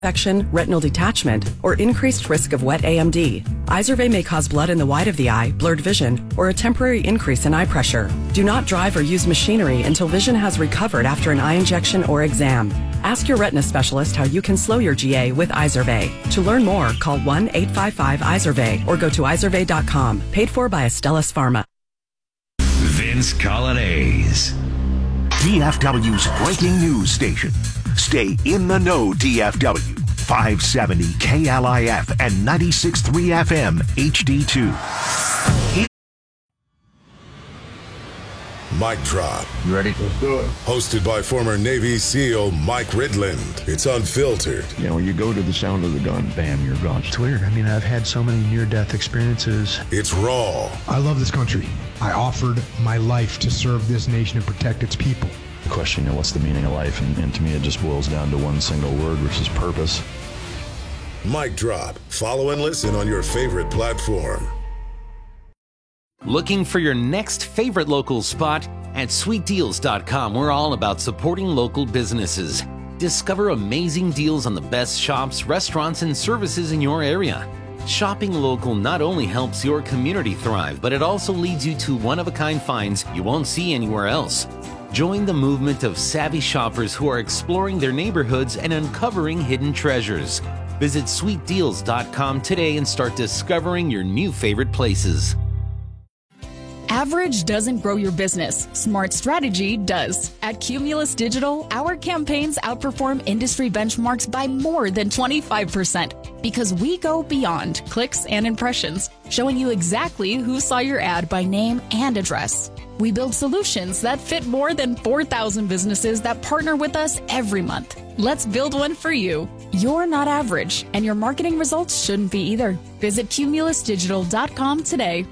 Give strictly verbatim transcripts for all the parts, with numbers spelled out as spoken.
infection, retinal detachment, or increased risk of wet A M D. Izervay may cause blood in the white of the eye, blurred vision, or a temporary increase in eye pressure. Do not drive or use machinery until vision has recovered after an eye injection or exam. Ask your retina specialist how you can slow your G A with Izervay. To learn more, call one eight five five Izervay or go to izervay dot com. Paid for by Astellas Pharma. Vince Colonnese. D F W's breaking news station. Stay in the know, D F W. five seventy K L I F and ninety-six point three F M H D two. Mic Drop. You ready? Let's do it. Hosted by former Navy SEAL Mike Ridland. It's unfiltered. You know, when you go to the sound of the gun, bam, you're gone. It's weird. I mean, I've had so many near-death experiences. It's raw. I love this country. I offered my life to serve this nation and protect its people. The question, you know, what's the meaning of life? And, and to me, it just boils down to one single word, which is purpose. Mic Drop. Follow and listen on your favorite platform. Looking for your next favorite local spot? At sweet deals dot com, we're all about supporting local businesses. Discover amazing deals on the best shops, restaurants, and services in your area. Shopping local not only helps your community thrive, but it also leads you to one-of-a-kind finds you won't see anywhere else. Join the movement of savvy shoppers who are exploring their neighborhoods and uncovering hidden treasures. Visit sweet deals dot com today and start discovering your new favorite places. Average doesn't grow your business. Smart strategy does. At Cumulus Digital, our campaigns outperform industry benchmarks by more than twenty-five percent because we go beyond clicks and impressions, showing you exactly who saw your ad by name and address. We build solutions that fit more than four thousand businesses that partner with us every month. Let's build one for you. You're not average, and your marketing results shouldn't be either. Visit cumulus digital dot com today.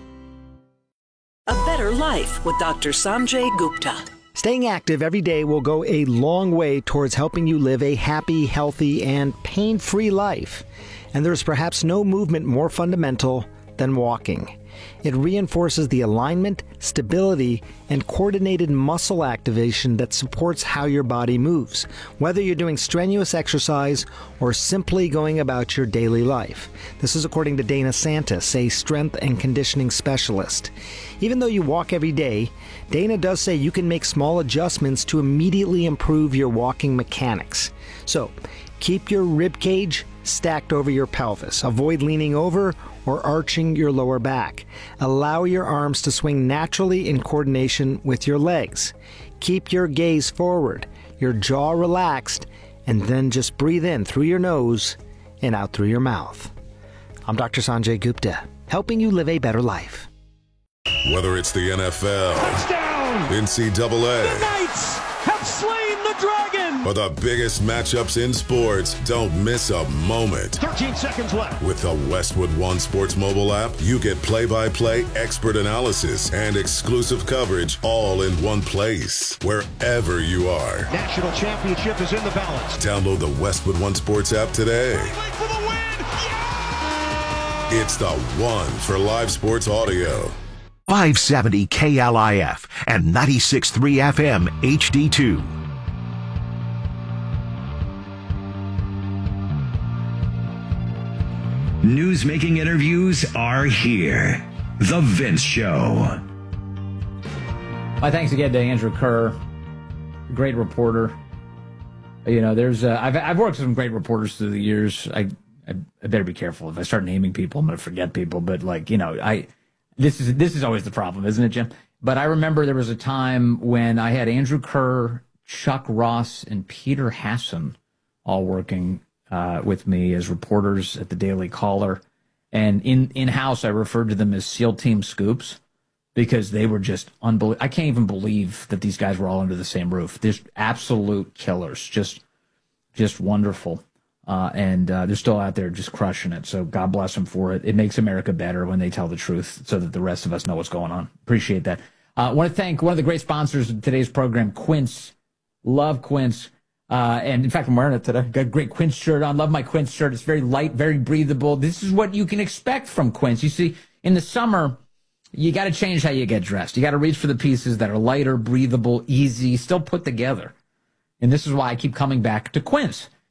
A better life with Doctor Sanjay Gupta. Staying active every day will go a long way towards helping you live a happy, healthy, and pain-free life. And there's perhaps no movement more fundamental than walking. It reinforces the alignment, stability, and coordinated muscle activation that supports how your body moves, whether you're doing strenuous exercise or simply going about your daily life. This is according to Dana Santis, a strength and conditioning specialist. Even though you walk every day, Dana does say you can make small adjustments to immediately improve your walking mechanics. So, keep your rib cage stacked over your pelvis. Avoid leaning over or arching your lower back. Allow your arms to swing naturally in coordination with your legs. Keep your gaze forward, your jaw relaxed, and then just breathe in through your nose and out through your mouth. I'm Doctor Sanjay Gupta, helping you live a better life. Whether it's the N F L, touchdown, N C double A, the Knights have slain the dragon, or the biggest matchups in sports, don't miss a moment. thirteen seconds left. With the Westwood One Sports mobile app, you get play-by-play expert analysis and exclusive coverage all in one place, wherever you are. National championship is in the balance. Download the Westwood One Sports app today. For the win. Yeah! It's the one for live sports audio. five seventy K L I F and ninety-six point three F M H D two. News-making interviews are here. The Vince Show. My thanks again to Andrew Kerr, great reporter. You know, there's uh, I've I've worked with some great reporters through the years. I, I I better be careful if I start naming people. I'm going to forget people. But like you know, I this is this is always the problem, isn't it, Jim? But I remember there was a time when I had Andrew Kerr, Chuck Ross, and Peter Hasson all working uh, with me as reporters at the Daily Caller, and in in house I referred to them as SEAL Team Scoops. Because they were just unbelievable. I can't even believe that these guys were all under the same roof. They're absolute killers, just just wonderful. Uh, and uh, they're still out there just crushing it. So God bless them for it. It makes America better when they tell the truth so that the rest of us know what's going on. Appreciate that. I uh, want to thank one of the great sponsors of today's program, Quince. Love Quince. Uh, and in fact, I'm wearing it today. Got a great Quince shirt on. Love my Quince shirt. It's very light, very breathable. This is what you can expect from Quince. You see, in the summer, you got to change how you get dressed. You got to reach for the pieces that are lighter, breathable, easy, still put together. And this is why I keep coming back to Quince.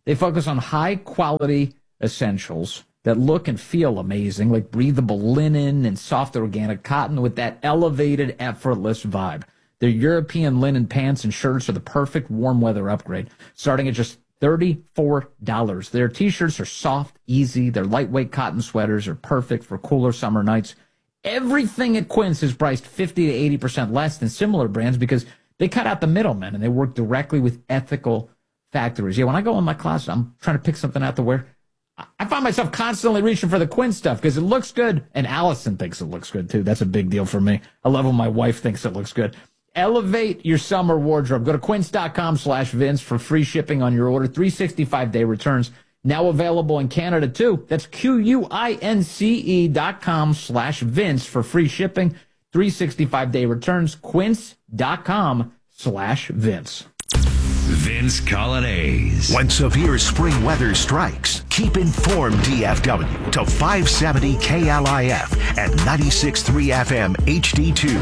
They focus on high-quality essentials that look and feel amazing, like breathable linen and soft organic cotton with that elevated, effortless vibe. Their European linen pants and shirts are the perfect warm weather upgrade, starting at just thirty-four dollars. Their T-shirts are soft, easy. Their lightweight cotton sweaters are perfect for cooler summer nights. Everything at Quince is priced fifty to eighty percent less than similar brands because they cut out the middlemen and they work directly with ethical factories. Yeah, when I go in my closet, I'm trying to pick something out to wear. I find myself constantly reaching for the Quince stuff because it looks good, and Allison thinks it looks good, too. That's a big deal for me. I love when my wife thinks it looks good. Elevate your summer wardrobe. Go to quince.com slash Vince for free shipping on your order. three hundred sixty-five day returns. Now available in Canada, too. That's Q-U-I-N-C-E dot com slash Vince for free shipping. three hundred sixty-five day returns. Quince.com slash Vince. Vince Colonnese. When severe spring weather strikes, keep informed D F W to five seventy K L I F and ninety-six point three F M H D two.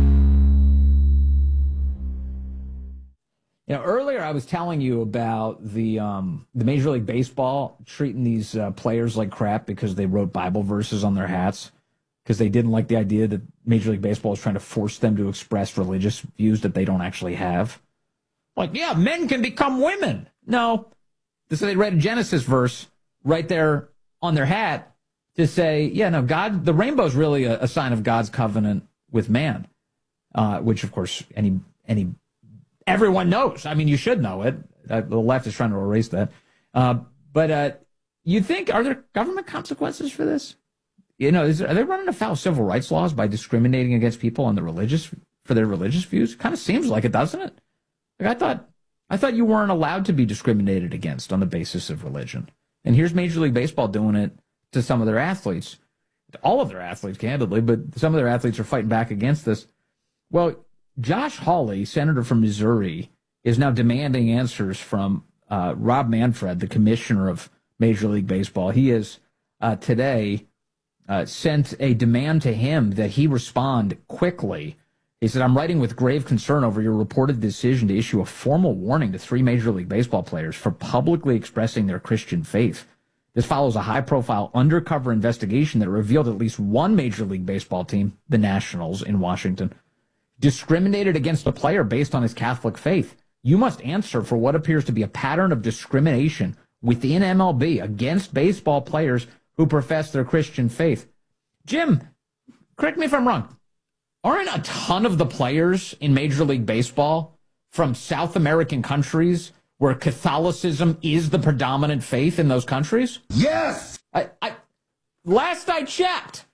You know, earlier I was telling you about the um, the Major League Baseball treating these uh, players like crap because they wrote Bible verses on their hats because they didn't like the idea that Major League Baseball was trying to force them to express religious views that they don't actually have. Like, yeah, men can become women. No. So they read a Genesis verse right there on their hat to say, yeah, no, God, the rainbow is really a, a sign of God's covenant with man, uh, which, of course, any any everyone knows. I mean, you should know it. Uh, the left is trying to erase that. Uh, but uh, you think, are there government consequences for this? You know, is, are they running afoul of civil rights laws by discriminating against people on the religious for their religious views? It kind of seems like it, doesn't it? Like I thought, I thought you weren't allowed to be discriminated against on the basis of religion. And here's Major League Baseball doing it to some of their athletes. All of their athletes, candidly, but some of their athletes are fighting back against this. Well, Josh Hawley, senator from Missouri, is now demanding answers from uh, Rob Manfred, the commissioner of Major League Baseball. He has uh, today uh, sent a demand to him that he respond quickly. He said, I'm writing with grave concern over your reported decision to issue a formal warning to three Major League Baseball players for publicly expressing their Christian faith. This follows a high-profile undercover investigation that revealed at least one Major League Baseball team, the Nationals in Washington, discriminated against a player based on his Catholic faith. You must answer for what appears to be a pattern of discrimination within M L B against baseball players who profess their Christian faith. Jim, correct me if I'm wrong. Aren't a ton of the players in Major League Baseball from South American countries where Catholicism is the predominant faith in those countries? Yes! I, I, last I checked.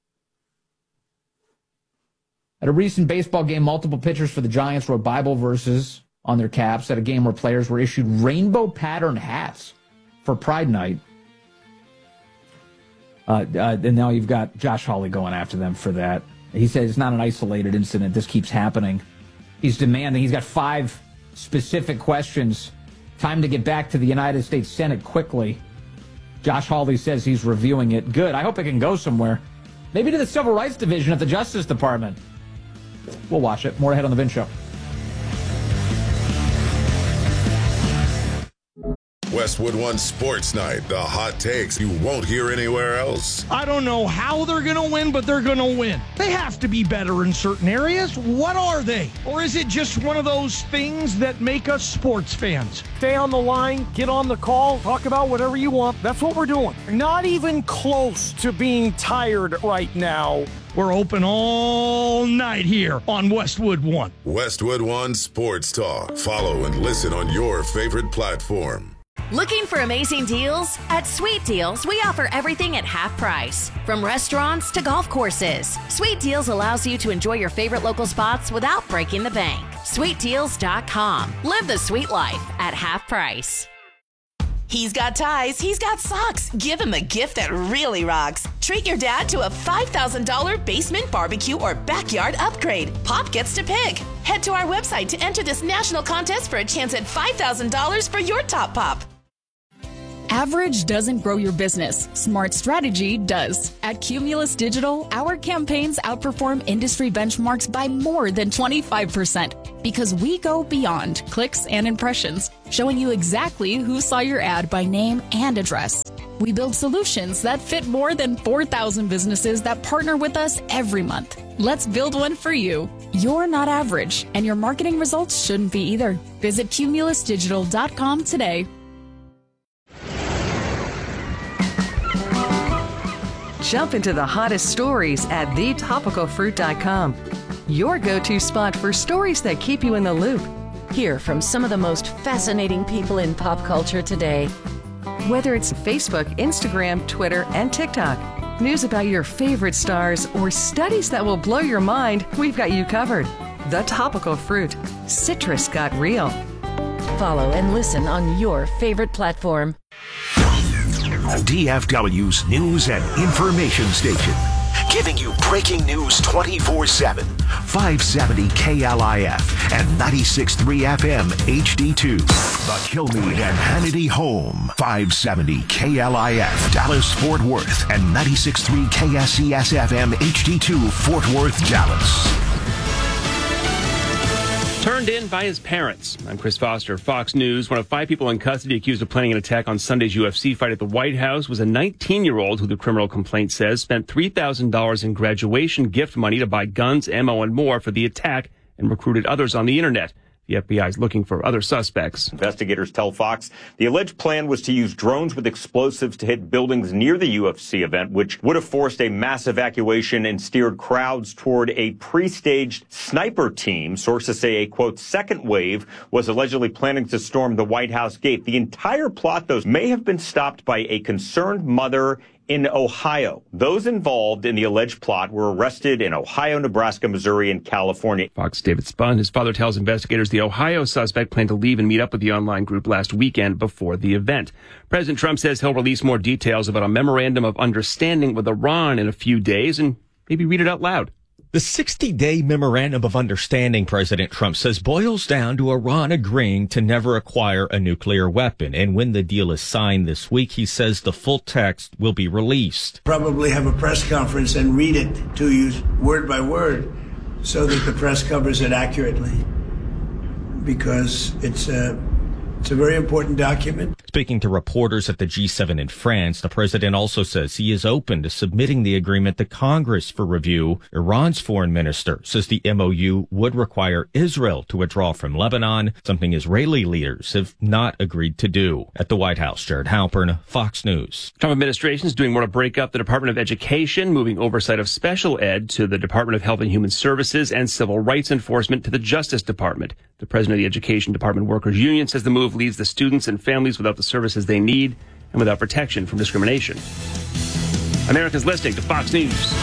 At a recent baseball game, multiple pitchers for the Giants wrote Bible verses on their caps at a game where players were issued rainbow patterned hats for Pride Night. Uh, uh, and now you've got Josh Hawley going after them for that. He says it's not an isolated incident. This keeps happening. He's demanding. He's got five specific questions. Time to get back to the United States Senate quickly. Josh Hawley says he's reviewing it. Good. I hope it can go somewhere. Maybe to the Civil Rights Division at the Justice Department. We'll watch it. More ahead on The Vince Show. Westwood One Sports Night. The hot takes you won't hear anywhere else. I don't know how they're going to win, but they're going to win. They have to be better in certain areas. What are they? Or is it just one of those things that make us sports fans? Stay on the line, get on the call, talk about whatever you want. That's what we're doing. Not even close to being tired right now. We're open all night here on Westwood One. Westwood One Sports Talk. Follow and listen on your favorite platform. Looking for amazing deals? At Sweet Deals, we offer everything at half price. From restaurants to golf courses, Sweet Deals allows you to enjoy your favorite local spots without breaking the bank. sweet deals dot com. Live the sweet life at half price. He's got ties, he's got socks. Give him a gift that really rocks. Treat your dad to a five thousand dollars basement barbecue or backyard upgrade. Pop gets to pick. Head to our website to enter this national contest for a chance at five thousand dollars for your top pop. Average doesn't grow your business. Smart strategy does. At Cumulus Digital, our campaigns outperform industry benchmarks by more than twenty-five percent because we go beyond clicks and impressions. showing you exactly who saw your ad by name and address. We build solutions that fit more than four thousand businesses that partner with us every month. Let's build one for you. You're not average, and your marketing results shouldn't be either. Visit cumulus digital dot com today. Jump into the hottest stories at the topical fruit dot com. Your go-to spot for stories that keep you in the loop. Hear from some of the most fascinating people in pop culture today. Whether it's Facebook, Instagram, Twitter, and TikTok, news about your favorite stars, or studies that will blow your mind, we've got you covered. The Topical Fruit. Citrus got real. Follow and listen on your favorite platform. D F W's news and information station, giving you breaking news twenty-four seven. five seventy K L I F and ninety-six point three F M H D two. The Kilmeade and Hannity Home. five seventy K L I F Dallas Fort Worth and ninety-six point three K S E S F M H D two Fort Worth, Dallas. Turned in by his parents. I'm Chris Foster, Fox News. One of five people in custody accused of planning an attack on Sunday's U F C fight at the White House was a nineteen-year-old who the criminal complaint says spent three thousand dollars in graduation gift money to buy guns, ammo, and more for the attack and recruited others on the internet. The F B I is looking for other suspects. Investigators tell Fox the alleged plan was to use drones with explosives to hit buildings near the U F C event, which would have forced a mass evacuation and steered crowds toward a pre-staged sniper team. Sources say a, quote, second wave was allegedly planning to storm the White House gate. The entire plot, though, may have been stopped by a concerned mother in Ohio. Those involved in the alleged plot were arrested in Ohio, Nebraska, Missouri, and California. Fox David Spun. His father tells investigators the Ohio suspect planned to leave and meet up with the online group last weekend before the event. President Trump says he'll release more details about a memorandum of understanding with Iran in a few days and maybe read it out loud. The sixty-day memorandum of understanding, President Trump says, boils down to Iran agreeing to never acquire a nuclear weapon. And when the deal is signed this week, he says the full text will be released. Probably have a press conference and read it to you word by word so that the press covers it accurately, because it's a, it's a very important document. Speaking to reporters at the G seven in France, the president also says he is open to submitting the agreement to Congress for review. Iran's foreign minister says the M O U would require Israel to withdraw from Lebanon, something Israeli leaders have not agreed to do. At the White House, Jared Halpern, Fox News. Trump administration is doing more to break up the Department of Education, moving oversight of special ed to the Department of Health and Human Services and civil rights enforcement to the Justice Department. The president of the Education Department Workers Union says the move leaves the students and families without the services they need and without protection from discrimination. America's listening to Fox News.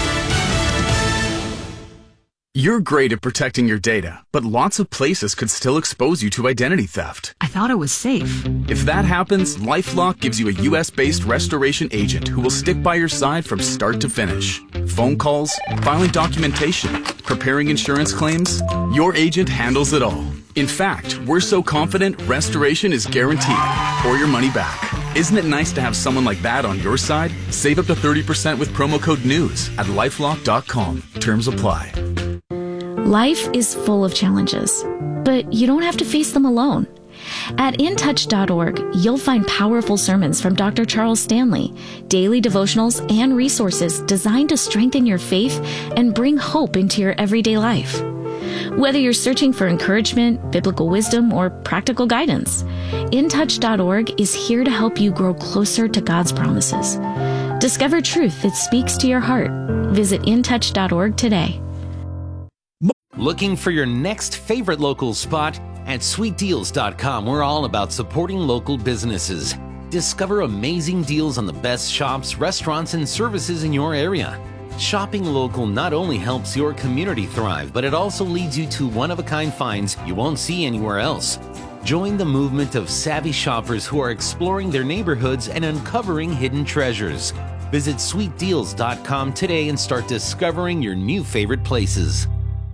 You're great at protecting your data, but lots of places could still expose you to identity theft. I thought it was safe. If that happens, LifeLock gives you a U S-based restoration agent who will stick by your side from start to finish. Phone calls, filing documentation, preparing insurance claims, your agent handles it all. In fact, we're so confident restoration is guaranteed or your money back. Isn't it nice to have someone like that on your side? Save up to thirty percent with promo code NEWS at lifelock dot com. Terms apply. Life is full of challenges, but you don't have to face them alone. At in touch dot org, you'll find powerful sermons from Doctor Charles Stanley, daily devotionals, and resources designed to strengthen your faith and bring hope into your everyday life. Whether you're searching for encouragement, biblical wisdom, or practical guidance, in touch dot org is here to help you grow closer to God's promises. Discover truth that speaks to your heart. Visit in touch dot org today. Looking for your next favorite local spot? At sweet deals dot com, we're all about supporting local businesses. Discover amazing deals on the best shops, restaurants, and services in your area. Shopping local not only helps your community thrive, but it also leads you to one-of-a-kind finds you won't see anywhere else. Join the movement of savvy shoppers who are exploring their neighborhoods and uncovering hidden treasures. Visit sweet deals dot com today and start discovering your new favorite places.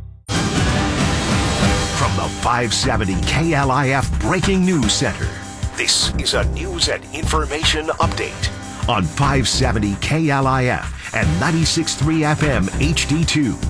From the five seventy K L I F Breaking News Center, this is a news and information update on five seventy K L I F and ninety-six point three F M H D two.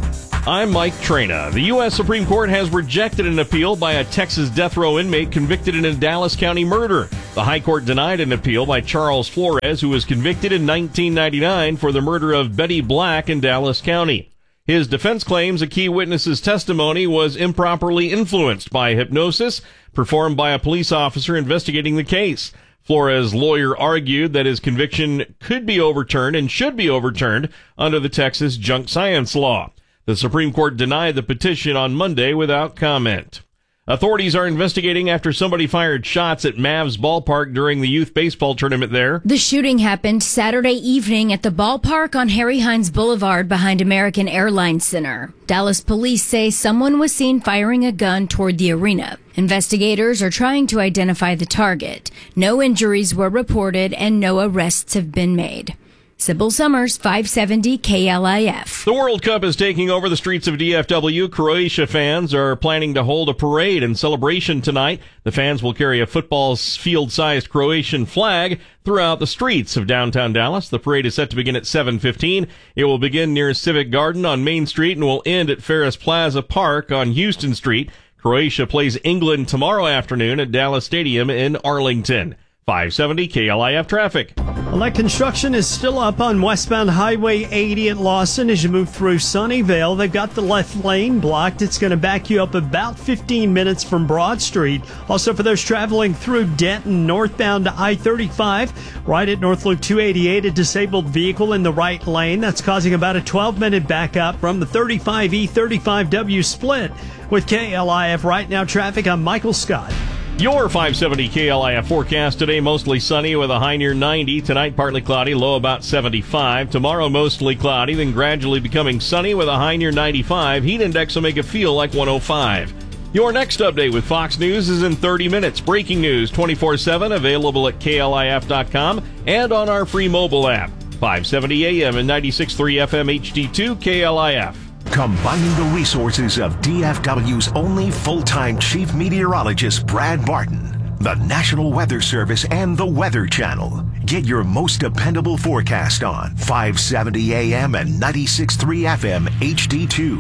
I'm Mike Trena. The U S Supreme Court has rejected an appeal by a Texas death row inmate convicted in a Dallas County murder. The High Court denied an appeal by Charles Flores, who was convicted in nineteen ninety-nine for the murder of Betty Black in Dallas County. His defense claims a key witness's testimony was improperly influenced by hypnosis performed by a police officer investigating the case. Flores' lawyer argued that his conviction could be overturned and should be overturned under the Texas junk science law. The Supreme Court denied the petition on Monday without comment. Authorities are investigating after somebody fired shots at Mavs ballpark during the youth baseball tournament there. The shooting happened Saturday evening at the ballpark on Harry Hines Boulevard behind American Airlines Center. Dallas police say someone was seen firing a gun toward the arena. Investigators are trying to identify the target. No injuries were reported and no arrests have been made. Sybil Summers, five seventy K L I F. The World Cup is taking over the streets of D F W. Croatia fans are planning to hold a parade and celebration tonight. The fans will carry a football field-sized Croatian flag throughout the streets of downtown Dallas. The parade is set to begin at seven fifteen. It will begin near Civic Garden on Main Street and will end at Ferris Plaza Park on Houston Street. Croatia plays England tomorrow afternoon at Dallas Stadium in Arlington. five seventy K L I F traffic. Well, that construction is still up on westbound Highway eighty at Lawson as you move through Sunnyvale. They've got the left lane blocked. It's going to back you up about fifteen minutes from Broad Street. Also, for those traveling through Denton, northbound to I thirty-five, right at North Loop two eighty-eight, a disabled vehicle in the right lane. That's causing about a twelve minute backup from the thirty-five E thirty-five W split. With K L I F Right Now traffic, I'm Michael Scott. Your five seventy K L I F forecast today, mostly sunny with a high near ninety. Tonight, partly cloudy, low about seventy-five. Tomorrow, mostly cloudy, then gradually becoming sunny with a high near ninety-five. Heat index will make it feel like one oh five. Your next update with Fox News is in thirty minutes. Breaking news twenty-four seven, available at K L I F dot com and on our free mobile app. five seventy A M and ninety-six point three F M H D two K L I F. Combining the resources of D F W's only full-time chief meteorologist, Brad Martin, the National Weather Service, and the Weather Channel. Get your most dependable forecast on five seventy A M and ninety-six point three F M H D two.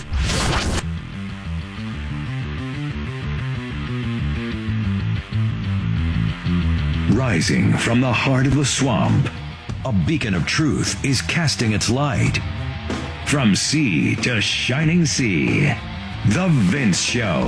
Rising from the heart of the swamp, a beacon of truth is casting its light. From sea to shining sea, The Vince Show.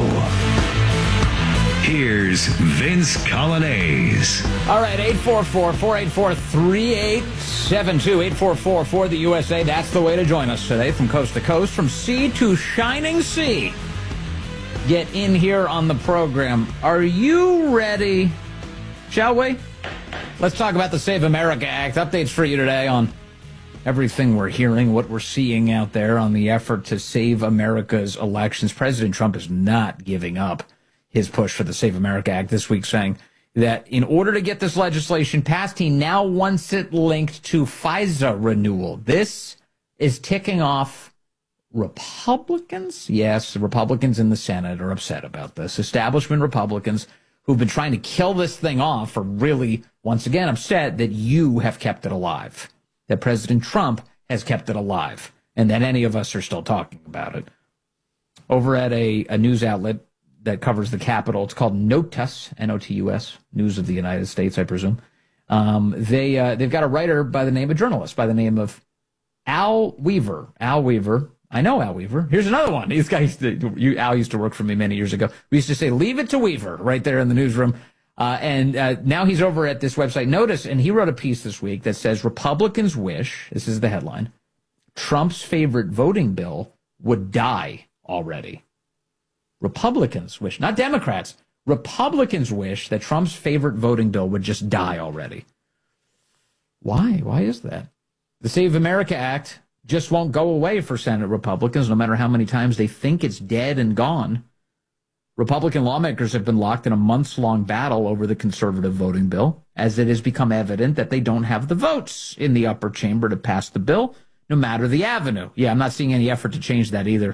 Here's Vince Colonnese. All right, eight four four, four eight four, three eight seven two, eight four four for the U S A. That's the way to join us today from coast to coast, from sea to shining sea. Get in here on the program. Are you ready? Shall we? Let's talk about the Save America Act. Updates for you today on everything we're hearing, what we're seeing out there on the effort to save America's elections. President Trump is not giving up his push for the Save America Act this week, saying that in order to get this legislation passed, he now wants it linked to FISA renewal. This is ticking off Republicans. Yes, Republicans in the Senate are upset about this. Establishment Republicans who've been trying to kill this thing off are really, once again, upset that you have kept it alive, that President Trump has kept it alive, and that any of us are still talking about it. Over at a, a news outlet that covers the Capitol, it's called NOTUS, N O T U S, News of the United States, I presume. Um, they, uh, they've got a writer by the name, a journalist by the name of Al Weaver. Al Weaver. I know Al Weaver. Here's another one. This guy used to, you, Al used to work for me many years ago. We used to say, leave it to Weaver, right there in the newsroom. Uh, and uh, now he's over at this website, Notice, and he wrote a piece this week that says, Republicans wish, this is the headline, Trump's favorite voting bill would die already. Republicans wish, not Democrats, Republicans wish that Trump's favorite voting bill would just die already. Why? Why is that? The Save America Act just won't go away for Senate Republicans, no matter how many times they think it's dead and gone. Republican lawmakers have been locked in a months-long battle over the conservative voting bill, as it has become evident that they don't have the votes in the upper chamber to pass the bill, no matter the avenue. Yeah, I'm not seeing any effort to change that either.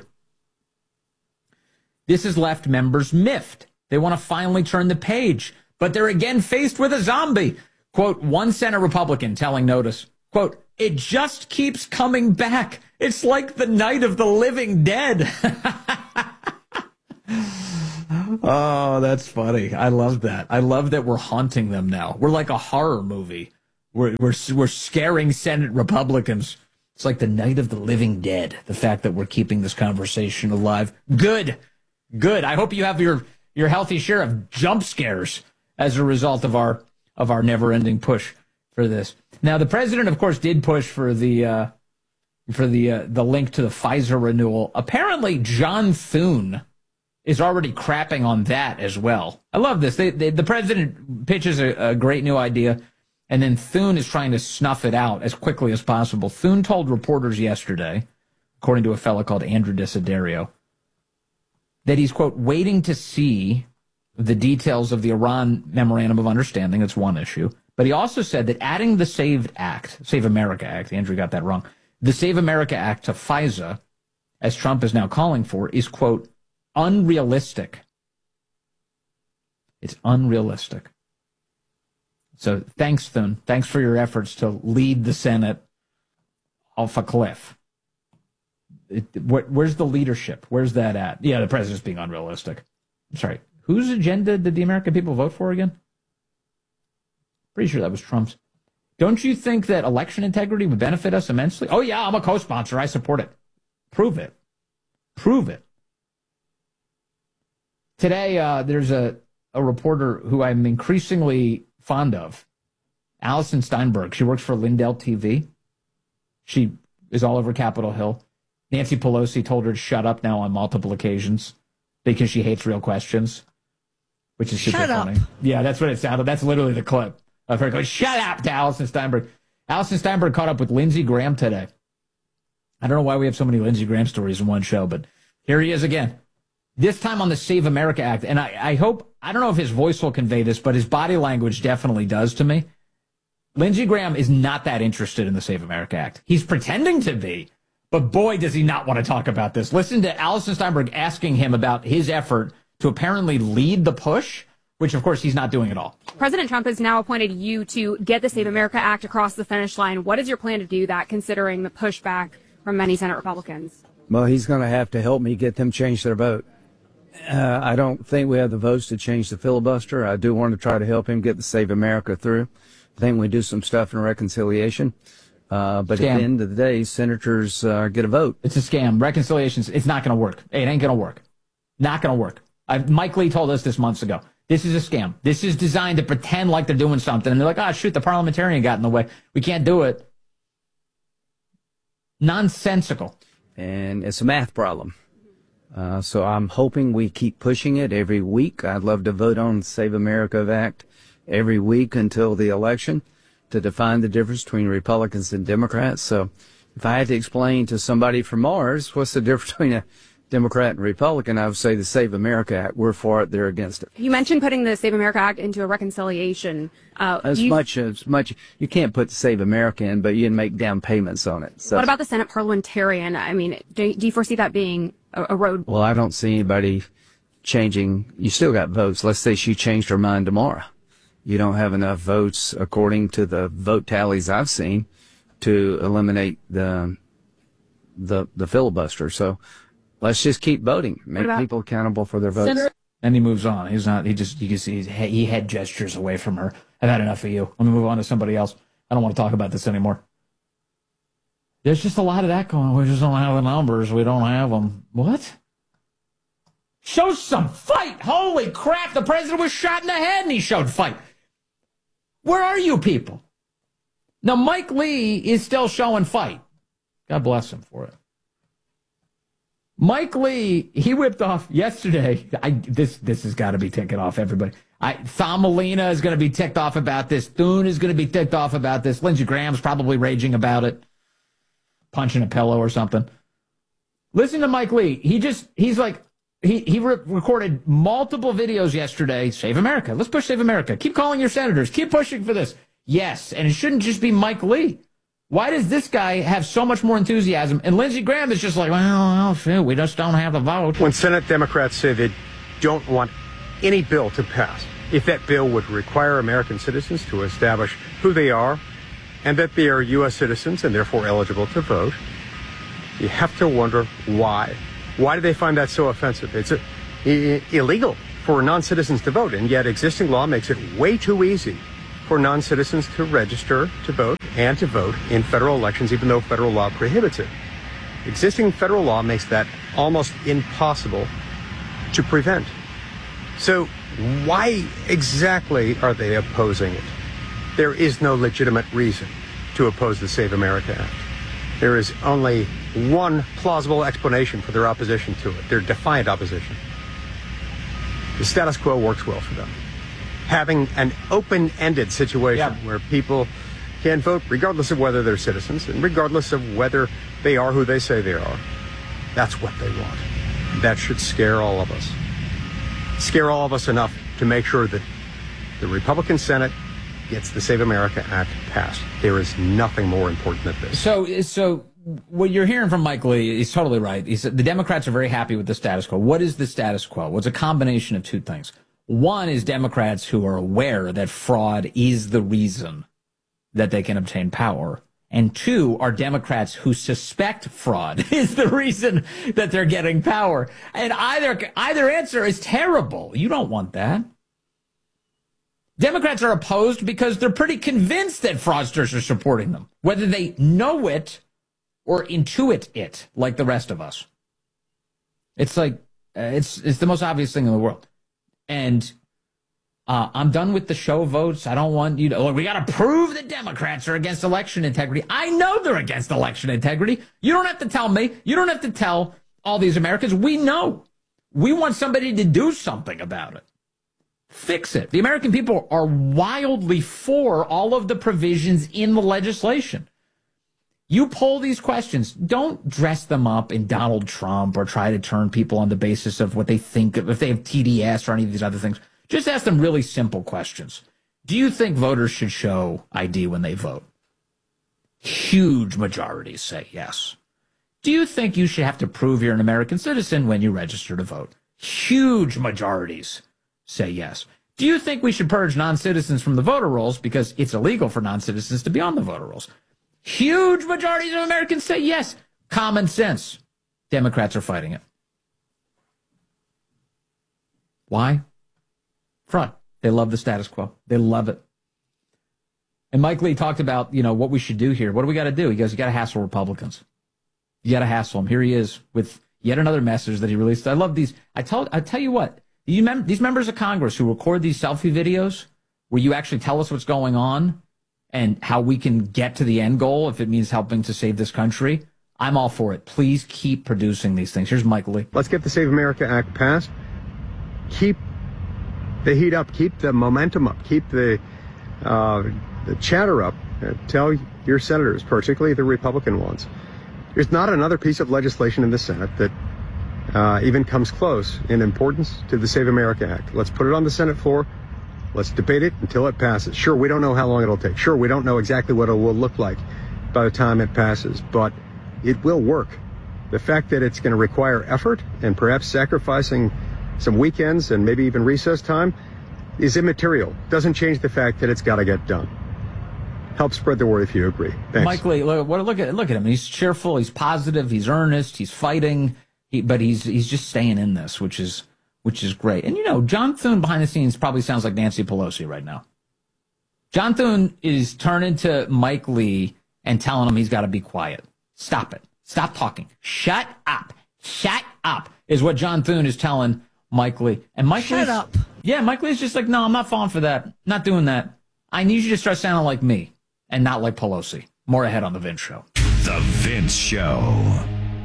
This has left members miffed. They want to finally turn the page, but they're again faced with a zombie. Quote, one Senate Republican telling Notice, quote, It just keeps coming back. It's like the night of the living dead. Oh, that's funny. I love that. I love that we're haunting them now. We're like a horror movie. We're, we're, we're scaring Senate Republicans. It's like the night of the living dead. The fact that we're keeping this conversation alive. Good. Good. I hope you have your, your healthy share of jump scares as a result of our, of our never-ending push for this. Now, the president, of course, did push for the, uh, for the, uh, the link to the Pfizer renewal. Apparently, John Thune is already crapping on that as well. I love this. They, they, the president pitches a, a great new idea, and then Thune is trying to snuff it out as quickly as possible. Thune told reporters yesterday, according to a fellow called Andrew Desiderio, that he's, quote, waiting to see the details of the Iran Memorandum of Understanding. That's one issue. But he also said that adding the SAVE Act, Save America Act, Andrew got that wrong, the Save America Act to FISA, as Trump is now calling for, is, quote, unrealistic. It's unrealistic. So thanks, Thune. Thanks for your efforts to lead the Senate off a cliff. It, wh- where's the leadership? Where's that at? Yeah, the president's being unrealistic. I'm sorry. Whose agenda did the American people vote for again? Pretty sure that was Trump's. Don't you think that election integrity would benefit us immensely? Oh, yeah, I'm a co-sponsor. I support it. Prove it. Prove it. Today, uh, there's a, a reporter who I'm increasingly fond of, Allison Steinberg. She works for Lindell T V. She is all over Capitol Hill. Nancy Pelosi told her to shut up now on multiple occasions because she hates real questions, which is super Shut funny. up. Yeah, that's what it sounded. That's literally the clip of her going, shut up, to Allison Steinberg. Allison Steinberg caught up with Lindsey Graham today. I don't know why we have so many Lindsey Graham stories in one show, but here he is again. This time on the Save America Act. And I, I hope, I don't know if his voice will convey this, but his body language definitely does to me. Lindsey Graham is not that interested in the Save America Act. He's pretending to be, but boy, does he not want to talk about this. Listen to Allison Steinberg asking him about his effort to apparently lead the push, which of course he's not doing at all. President Trump has now appointed you to get the Save America Act across the finish line. What is your plan to do that, considering the pushback from many Senate Republicans? Well, he's going to have to help me get them change their vote. Uh, I don't think we have the votes to change the filibuster. I do want to try to help him get the Save America through. I think we do some stuff in reconciliation. Uh, but Scam. At the end of the day, senators uh, get a vote. It's a scam. Reconciliations, it's not going to work. It ain't going to work. Not going to work. I, Mike Lee told us this months ago. This is a scam. This is designed to pretend like they're doing something. And they're like, ah, oh, shoot, the parliamentarian got in the way. We can't do it. Nonsensical. And it's a math problem. Uh, so I'm hoping we keep pushing it every week. I'd love to vote on the Save America Act every week until the election to define the difference between Republicans and Democrats. So if I had to explain to somebody from Mars what's the difference between a Democrat and Republican, I would say the Save America Act. We're for it. They're against it. You mentioned putting the Save America Act into a reconciliation. Uh, As you, much as much, you can't put Save America in, but you can make down payments on it. So, what about the Senate parliamentarian? I mean, do, do you foresee that being a, a road? Well, I don't see anybody changing. You still got votes. Let's say she changed her mind tomorrow. You don't have enough votes, according to the vote tallies I've seen, to eliminate the the the filibuster. So let's just keep voting. Make about- people accountable for their votes. Senator- And he moves on. He's not, he just, you can see he's, he head gestures away from her. I've had enough of you. Let me move on to somebody else. I don't want to talk about this anymore. There's just a lot of that going on. We just don't have the numbers. We don't have them. What? Show some fight. Holy crap. The president was shot in the head and he showed fight. Where are you people? Now, Mike Lee is still showing fight. God bless him for it. Mike Lee, he whipped off yesterday. I, this this has got to be ticking off everybody. I, Thomalina is going to be ticked off about this. Thune is going to be ticked off about this. Lindsey Graham's probably raging about it. Punching a pillow or something. Listen to Mike Lee. He just, he's like, he, he re- recorded multiple videos yesterday. Save America. Let's push Save America. Keep calling your senators. Keep pushing for this. Yes, and it shouldn't just be Mike Lee. Why does this guy have so much more enthusiasm? And Lindsey Graham is just like, well, well, shoot, we just don't have the vote. When Senate Democrats say they don't want any bill to pass, if that bill would require American citizens to establish who they are and that they are U S citizens and therefore eligible to vote, you have to wonder why. Why do they find that so offensive? It's a, I- illegal for non-citizens to vote, and yet existing law makes it way too easy for non-citizens to register to vote and to vote in federal elections, even though federal law prohibits it. Existing federal law makes that almost impossible to prevent. So why exactly are they opposing it? There is no legitimate reason to oppose the Save America Act. There is only one plausible explanation for their opposition to it, their defiant opposition. The status quo works well for them. Having an open-ended situation yeah. where people can vote regardless of whether they're citizens and regardless of whether they are who they say they are, that's what they want. That should scare all of us. Scare all of us enough to make sure that the Republican Senate gets the Save America Act passed. There is nothing more important than this. So, so what you're hearing from Mike Lee is totally right. He said the Democrats are very happy with the status quo. What is the status quo? Well, it's a combination of two things. One is Democrats who are aware that fraud is the reason that they can obtain power. And two are Democrats who suspect fraud is the reason that they're getting power. And either either answer is terrible. You don't want that. Democrats are opposed because they're pretty convinced that fraudsters are supporting them, whether they know it or intuit it like the rest of us. It's like, uh, it's it's the most obvious thing in the world. And uh, I'm done with the show votes. I don't want you to, oh, we got to prove that Democrats are against election integrity. I know they're against election integrity. You don't have to tell me. You don't have to tell all these Americans. We know. We want somebody to do something about it. Fix it. The American people are wildly for all of the provisions in the legislation. You poll these questions. Don't dress them up in Donald Trump or try to turn people on the basis of what they think of, if they have T D S or any of these other things. Just ask them really simple questions. Do you think voters should show I D when they vote? Huge majorities say yes. Do you think you should have to prove you're an American citizen when you register to vote? Huge majorities say yes. Do you think we should purge non-citizens from the voter rolls because it's illegal for non-citizens to be on the voter rolls? Huge majorities of Americans say yes. Common sense. Democrats are fighting it. Why? Fraud. They love the status quo. They love it. And Mike Lee talked about, you know, what we should do here. What do we got to do? He goes, you got to hassle Republicans. You got to hassle them. Here he is with yet another message that he released. I love these. I tell, I tell you what, you mem- these members of Congress who record these selfie videos where you actually tell us what's going on and how we can get to the end goal if it means helping to save this country, I'm all for it. Please keep producing these things. Here's Mike Lee. Let's get the Save America Act passed. Keep the heat up. Keep the momentum up. Keep the uh, the chatter up. Uh, tell your senators, particularly the Republican ones, there's not another piece of legislation in the Senate that uh, even comes close in importance to the Save America Act. Let's put it on the Senate floor. Let's debate it until it passes. Sure, we don't know how long it'll take. Sure, we don't know exactly what it will look like by the time it passes, but it will work. The fact that it's going to require effort and perhaps sacrificing some weekends and maybe even recess time is immaterial. Doesn't change the fact that it's got to get done. Help spread the word if you agree. Thanks. Mike Lee, look, look at look at him. He's cheerful. He's positive. He's earnest. He's fighting. He, but he's he's just staying in this, which is which is great. And you know, John Thune behind the scenes probably sounds like Nancy Pelosi right now. John Thune is turning to Mike Lee and telling him he's got to be quiet. Stop it. Stop talking. Shut up. Shut up is what John Thune is telling Mike Lee. And Mike Shut Lee's, up. Yeah, Mike Lee's just like, no, I'm not falling for that. Not doing that. I need you to start sounding like me and not like Pelosi. More ahead on The Vince Show. The Vince Show.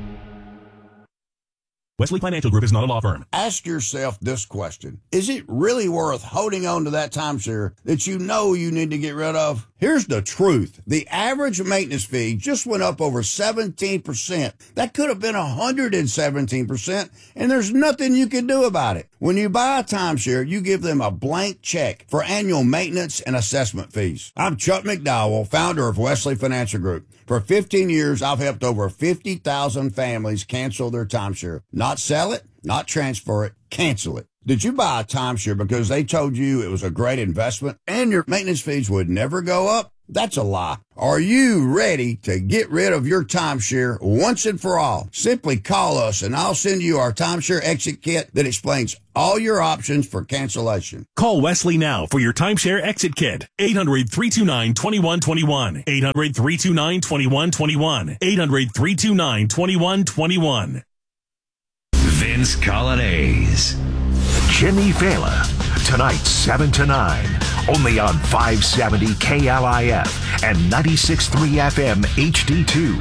Wesley Financial Group is not a law firm. Ask yourself this question. Is it really worth holding on to that timeshare that you know you need to get rid of? Here's the truth. The average maintenance fee just went up over seventeen percent. That could have been one hundred seventeen percent, and there's nothing you can do about it. When you buy a timeshare, you give them a blank check for annual maintenance and assessment fees. I'm Chuck McDowell, founder of Wesley Financial Group. For fifteen years, I've helped over fifty thousand families cancel their timeshare. Not sell it, not transfer it, cancel it. Did you buy a timeshare because they told you it was a great investment and your maintenance fees would never go up? That's a lie. Are you ready to get rid of your timeshare once and for all? Simply call us and I'll send you our timeshare exit kit that explains all your options for cancellation. Call Wesley now for your timeshare exit kit. eight hundred, three two nine, two one two one. eight hundred, three two nine, two one two one. eight hundred, three two nine, two one two one. Vince Colonnese. Jimmy Vela. Tonight, seven to nine. Only on five seventy K L I F and ninety-six point three F M H D two.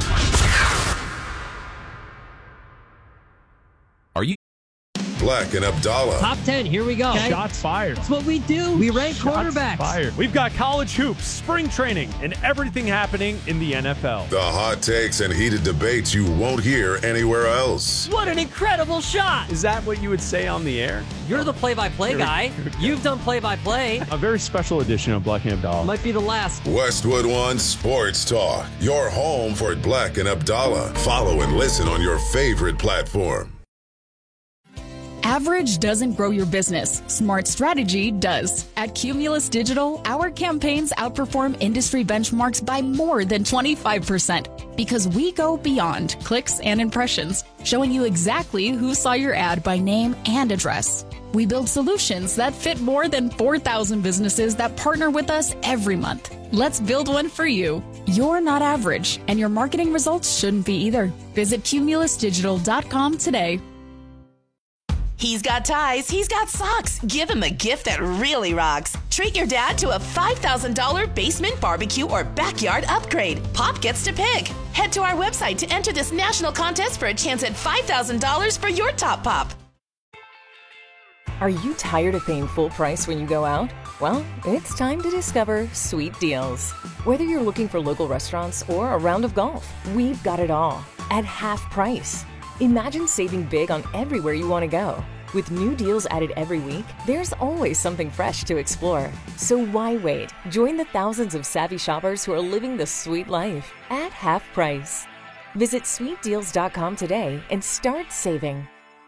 Are you? Black and Abdallah. Top ten, here we go. Okay. Shots fired. That's what we do. We rank Shots quarterbacks. Fired. We've got college hoops, spring training, and everything happening in the N F L. The hot takes and heated debates you won't hear anywhere else. What an incredible shot. Is that what you would say on the air? You're the play-by-play guy. You've done play-by-play. A very special edition of Black and Abdallah. Might be the last. Westwood One Sports Talk. Your home for Black and Abdallah. Follow and listen on your favorite platform. Average doesn't grow your business. Smart strategy does. At Cumulus Digital, our campaigns outperform industry benchmarks by more than twenty-five percent because we go beyond clicks and impressions, showing you exactly who saw your ad by name and address. We build solutions that fit more than four thousand businesses that partner with us every month. Let's build one for you. You're not average, and your marketing results shouldn't be either. Visit cumulus digital dot com today. He's got ties, he's got socks. Give him a gift that really rocks. Treat your dad to a five thousand dollars basement barbecue or backyard upgrade. Pop gets to pick. Head to our website to enter this national contest for a chance at five thousand dollars for your top pop. Are you tired of paying full price when you go out? Well, it's time to discover Sweet Deals. Whether you're looking for local restaurants or a round of golf, we've got it all at half price. Imagine saving big on everywhere you want to go. With new deals added every week, there's always something fresh to explore. So why wait? Join the thousands of savvy shoppers who are living the sweet life at half price. Visit sweet deals dot com today and start saving.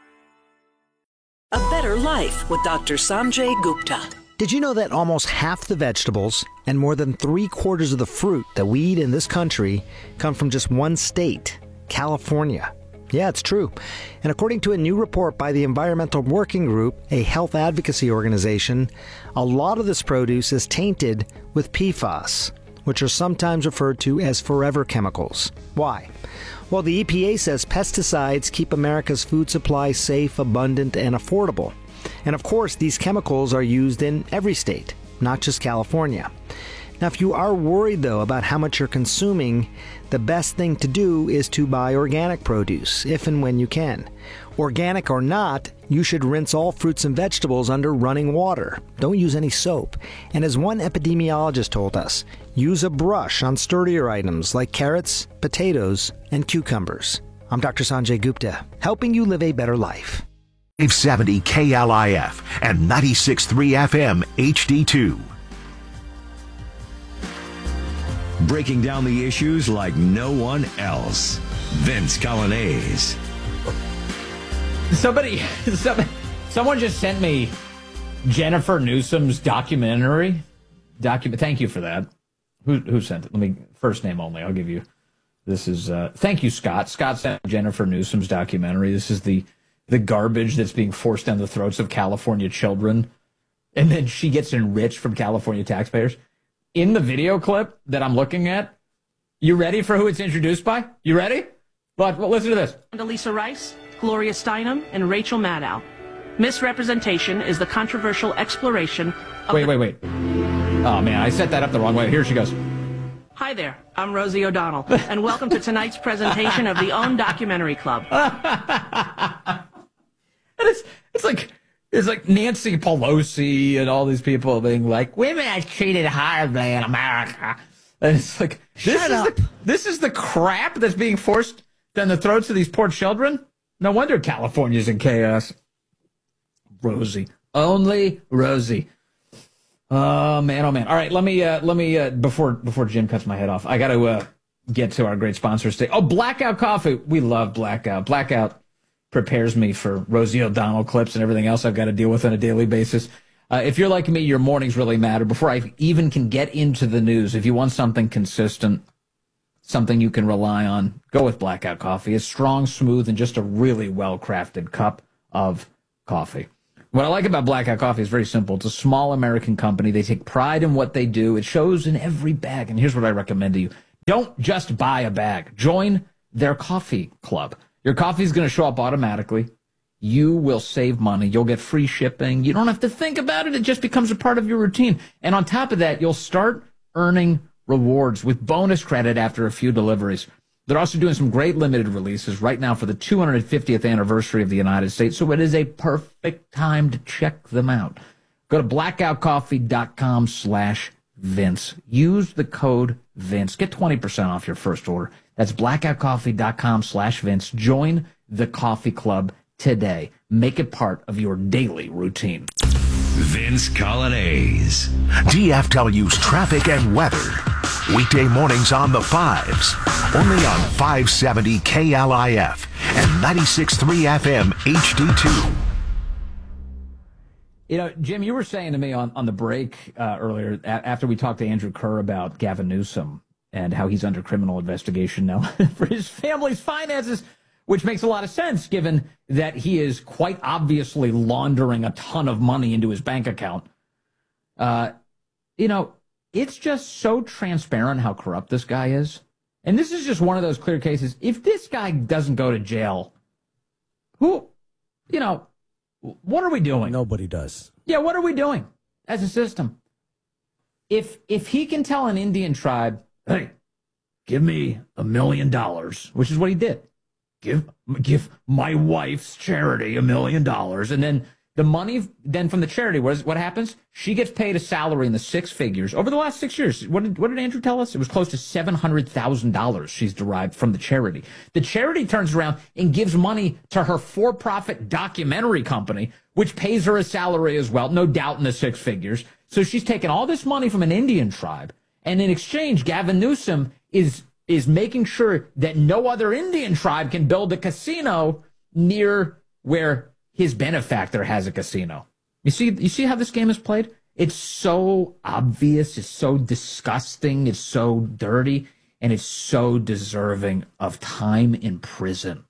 A Better Life with Doctor Sanjay Gupta. Did you know that almost half the vegetables and more than three quarters of the fruit that we eat in this country come from just one state, California? Yeah, it's true. And according to a new report by the Environmental Working Group, a health advocacy organization, a lot of this produce is tainted with P FAS, which are sometimes referred to as forever chemicals. Why? Well, the E P A says pesticides keep America's food supply safe, abundant, and affordable. And of course, these chemicals are used in every state, not just California. Now, if you are worried, though, about how much you're consuming, the best thing to do is to buy organic produce, if and when you can. Organic or not, you should rinse all fruits and vegetables under running water. Don't use any soap. And as one epidemiologist told us, use a brush on sturdier items like carrots, potatoes, and cucumbers. I'm Doctor Sanjay Gupta, helping you live a better life. five seventy K L I F and ninety-six point three F M H D two. Breaking down the issues like no one else. Vince Colonnese. Somebody, somebody, someone just sent me Jennifer Newsom's documentary. Document. Thank you for that. Who who sent it? Let me first name only. I'll give you. This is. Uh, thank you, Scott. Scott sent Jennifer Newsom's documentary. This is the the garbage that's being forced down the throats of California children, and then she gets enriched from California taxpayers. In the video clip that I'm looking at, you ready for who it's introduced by? You ready? But well, listen to this. Condoleezza Rice, Gloria Steinem, and Rachel Maddow. Misrepresentation is the controversial exploration of... Wait, wait, wait. Oh, man, I set that up the wrong way. Here she goes. Hi there, I'm Rosie O'Donnell, and welcome to tonight's presentation of the OWN Documentary Club. it's, it's like... It's like Nancy Pelosi and all these people being like, women are treated horribly in America. And it's like, this Shut is up. The, this is the crap that's being forced down the throats of these poor children? No wonder California's in chaos. Rosie. Only Rosie. Oh, man, oh, man. All right, let me, uh, let me uh, before before Jim cuts my head off, I got to uh, get to our great sponsors today. Oh, Blackout Coffee. We love Blackout. Blackout prepares me for Rosie O'Donnell clips and everything else I've got to deal with on a daily basis. Uh, if you're like me, your mornings really matter. Before I even can get into the news, if you want something consistent, something you can rely on, go with Blackout Coffee. It's strong, smooth, and just a really well-crafted cup of coffee. What I like about Blackout Coffee is very simple. It's a small American company. They take pride in what they do. It shows in every bag. And here's what I recommend to you. Don't just buy a bag. Join their coffee club. Your coffee is going to show up automatically. You will save money. You'll get free shipping. You don't have to think about it. It just becomes a part of your routine. And on top of that, you'll start earning rewards with bonus credit after a few deliveries. They're also doing some great limited releases right now for the two hundred fiftieth anniversary of the United States, so it is a perfect time to check them out. Go to blackoutcoffee.com slash Vince. Use the code Vince. Get twenty percent off your first order. That's blackoutcoffee.com slash Vince. Join the coffee club today. Make it part of your daily routine. Vince Colonnese. D F W's traffic and weather. Weekday mornings on the fives. Only on five seventy K L I F and ninety-six point three F M H D two. You know, Jim, you were saying to me on, on the break uh, earlier, a- after we talked to Andrew Kerr about Gavin Newsom and how he's under criminal investigation now for his family's finances, which makes a lot of sense given that he is quite obviously laundering a ton of money into his bank account. Uh, you know, it's just so transparent how corrupt this guy is. And this is just one of those clear cases. If this guy doesn't go to jail, who, you know, what are we doing? Nobody does. Yeah, what are we doing as a system? If if he can tell an Indian tribe, hey, give me a million dollars, which is what he did. Give give my wife's charity a million dollars, and then the money then from the charity, what, is, what happens? She gets paid a salary in the six figures. Over the last six years, what did, what did Andrew tell us? It was close to seven hundred thousand dollars she's derived from the charity. The charity turns around and gives money to her for-profit documentary company, which pays her a salary as well, no doubt in the six figures. So she's taken all this money from an Indian tribe, and in exchange, Gavin Newsom is is making sure that no other Indian tribe can build a casino near where his benefactor has a casino. You see, you see how this game is played? It's so obvious, it's so disgusting, it's so dirty, and it's so deserving of time in prison.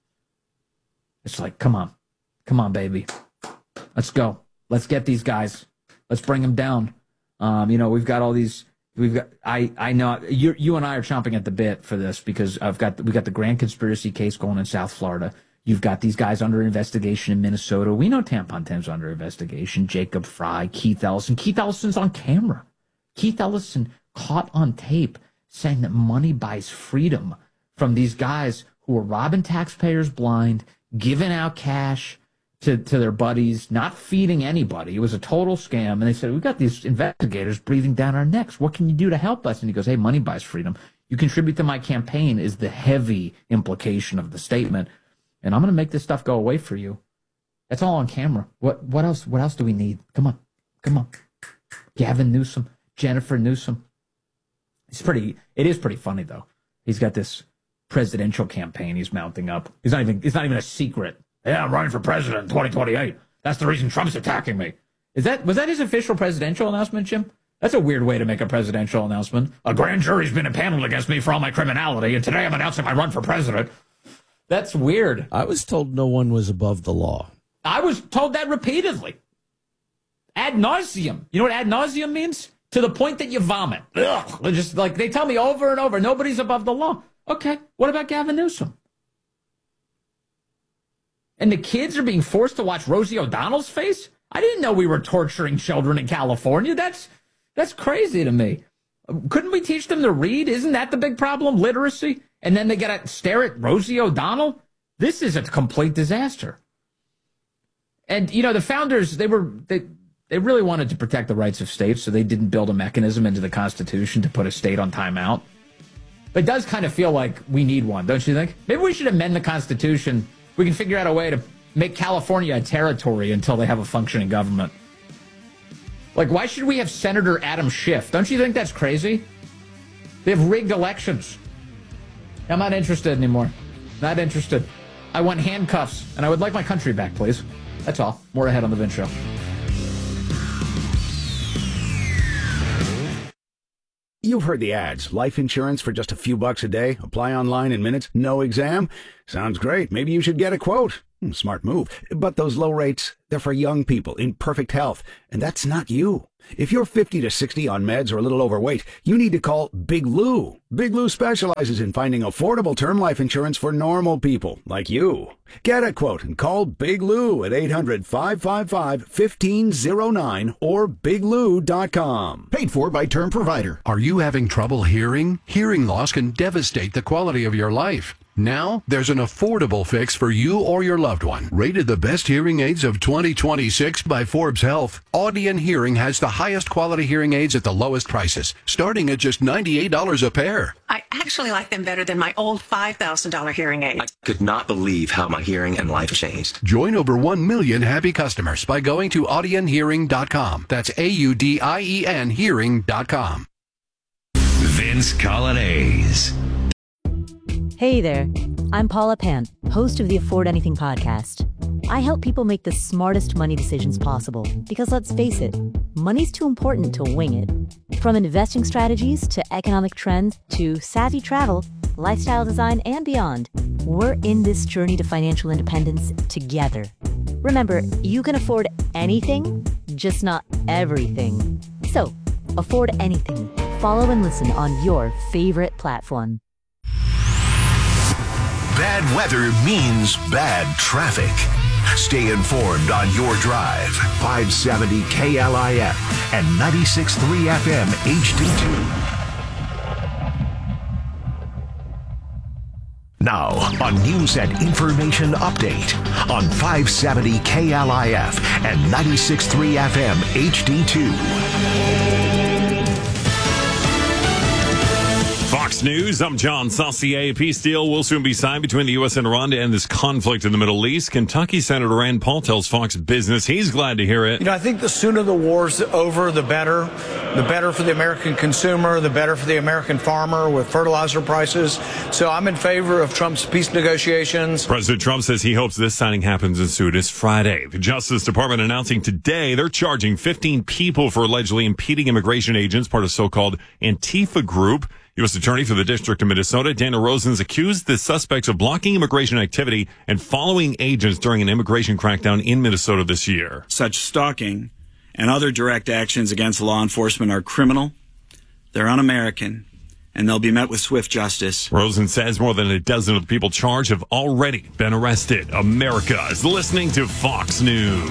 It's like, come on, come on, baby. Let's go. Let's get these guys. Let's bring them down. Um, you know, we've got all these, we've got, I, I know, you, you and I are chomping at the bit for this because I've got, we got the grand conspiracy case going in South Florida. You've got these guys under investigation in Minnesota. We know Tampon Tim's under investigation. Jacob Fry, Keith Ellison. Keith Ellison's on camera. Keith Ellison caught on tape saying that money buys freedom from these guys who were robbing taxpayers blind, giving out cash to, to their buddies, not feeding anybody. It was a total scam. And they said, we've got these investigators breathing down our necks. What can you do to help us? And he goes, hey, money buys freedom. You contribute to my campaign is the heavy implication of the statement. And I'm going to make this stuff go away for you. That's all on camera. What what else What else do we need? Come on. Come on. Gavin Newsom, Jennifer Newsom. It's pretty, it is pretty funny, though. He's got this presidential campaign he's mounting up. He's not even, it's not even a secret. Yeah, I'm running for president in twenty twenty-eight. That's the reason Trump's attacking me. Is that, was that his official presidential announcement, Jim? That's a weird way to make a presidential announcement. A grand jury's been impaneled against me for all my criminality, and today I'm announcing my run for president. That's weird. I was told no one was above the law. I was told that repeatedly. Ad nauseum. You know what ad nauseum means? To the point that you vomit. Ugh. Just like they tell me over and over, nobody's above the law. Okay, what about Gavin Newsom? And the kids are being forced to watch Rosie O'Donnell's face? I didn't know we were torturing children in California. That's that's crazy to me. Couldn't we teach them to read? Isn't that the big problem? Literacy? And then they got to stare at Rosie O'Donnell? This is a complete disaster. And, you know, the founders, they were they, they really wanted to protect the rights of states, so they didn't build a mechanism into the Constitution to put a state on timeout. But it does kind of feel like we need one, don't you think? Maybe we should amend the Constitution. We can figure out a way to make California a territory until they have a functioning government. Like, why should we have Senator Adam Schiff? Don't you think that's crazy? They have rigged elections. I'm not interested anymore. Not interested. I want handcuffs, and I would like my country back, please. That's all. More ahead on The Vince Show. You've heard the ads. Life insurance for just a few bucks a day. Apply online in minutes. No exam. Sounds great. Maybe you should get a quote. Hmm, smart move. But those low rates, they're for young people in perfect health. And that's not you. If you're fifty to sixty on meds or a little overweight, you need to call Big Lou. Big Lou specializes in finding affordable term life insurance for normal people like you. Get a quote and call Big Lou at eight hundred, five five five, one five zero nine or big lou dot com. Paid for by Term Provider. Are you having trouble hearing? Hearing loss can devastate the quality of your life. Now, there's an affordable fix for you or your loved one. Rated the best hearing aids of twenty twenty-six by Forbes Health, Audion Hearing has the highest quality hearing aids at the lowest prices, starting at just ninety-eight dollars a pair. I actually like them better than my old five thousand dollars hearing aid. I could not believe how my hearing and life changed. Join over one million happy customers by going to audion hearing dot com. That's A U D I E N hearing dot com. Vince Colonnese. Hey there, I'm Paula Pant, host of the Afford Anything podcast. I help people make the smartest money decisions possible because, let's face it, money's too important to wing it. From investing strategies to economic trends to savvy travel, lifestyle design, and beyond, we're in this journey to financial independence together. Remember, you can afford anything, just not everything. So, afford anything. Follow and listen on your favorite platform. Bad weather means bad traffic. Stay informed on your drive. five seventy K L I F and ninety-six point three F M H D two. Now, a news and information update on five seventy K L I F and ninety-six point three F M H D two. Fox News, I'm John Saucier. A peace deal will soon be signed between the U S and Iran to end this conflict in the Middle East. Kentucky Senator Rand Paul tells Fox Business he's glad to hear it. You know, I think the sooner the war's over, the better. The better for the American consumer, the better for the American farmer with fertilizer prices. So I'm in favor of Trump's peace negotiations. President Trump says he hopes this signing happens as soon as Friday. The Justice Department announcing today they're charging fifteen people for allegedly impeding immigration agents, part of so-called Antifa group. U S Attorney for the District of Minnesota, Dana Rosen's accused the suspects of blocking immigration activity and following agents during an immigration crackdown in Minnesota this year. Such stalking and other direct actions against law enforcement are criminal, they're un-American, and they'll be met with swift justice. Rosen says more than a dozen of the people charged have already been arrested. America is listening to Fox News.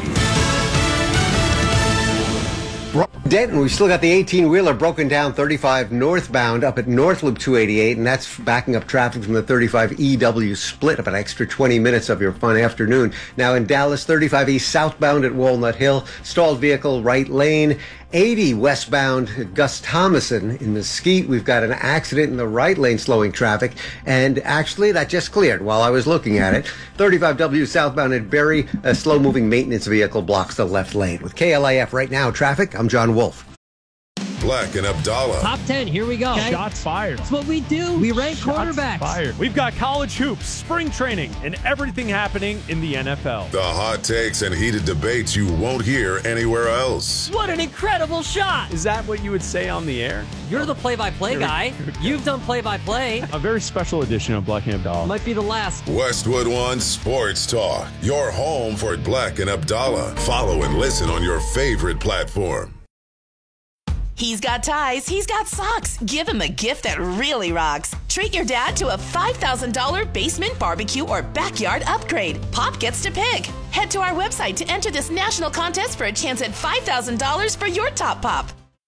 Denton, we've still got the eighteen-wheeler broken down thirty-five northbound up at North Loop two eighty-eight, and that's backing up traffic from the thirty-five E W split, up an extra twenty minutes of your fun afternoon. Now in Dallas, thirty-five E southbound at Walnut Hill, stalled vehicle right lane. eighty westbound Gus Thomason in Mesquite. We've got an accident in the right lane slowing traffic, and actually that just cleared while I was looking at it. thirty-five W southbound at Berry, a slow-moving maintenance vehicle blocks the left lane. With K L I F right now traffic, I'm John Wolf. Black and Abdallah. Top ten, here we go. Shots fired. That's what we do. We rank Shots quarterbacks. Fired. We've got college hoops, spring training, and everything happening in the N F L. The hot takes and heated debates you won't hear anywhere else. What an incredible shot. Is that what you would say on the air? You're the play-by-play guy. You've done play-by-play. A very special edition of Black and Abdallah. Might be the last. Westwood One Sports Talk. Your home for Black and Abdallah. Follow and listen on your favorite platform. He's got ties, he's got socks. Give him a gift that really rocks. Treat your dad to a five thousand dollars basement barbecue or backyard upgrade. Pop gets to pick. Head to our website to enter this national contest for a chance at five thousand dollars for your top pop.